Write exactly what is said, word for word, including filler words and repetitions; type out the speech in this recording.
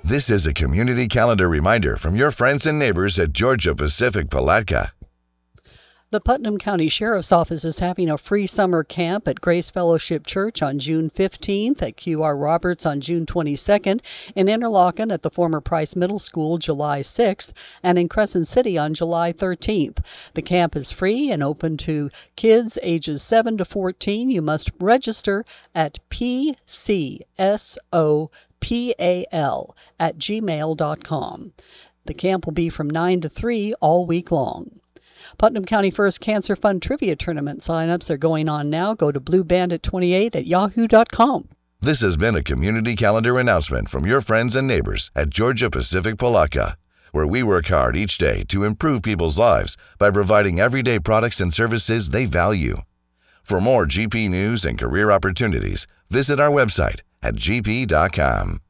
This is a community calendar reminder from your friends and neighbors at Georgia Pacific Palatka. The Putnam County Sheriff's Office is having a free summer camp at Grace Fellowship Church on June fifteenth, at Q R Roberts on June twenty-second, in Interlochen at the former Price Middle School July sixth, and in Crescent City on July thirteenth. The camp is free and open to kids ages seven to fourteen. You must register at P C S O P A L at gmail dot com. The camp will be from nine to three all week long. Putnam County First Cancer Fund Trivia Tournament signups are going on now. Go to blue bandit twenty-eight at yahoo dot com. This has been a community calendar announcement from your friends and neighbors at Georgia Pacific Palatka, where we work hard each day to improve people's lives by providing everyday products and services they value. For more G P news and career opportunities, visit our website at g p dot com.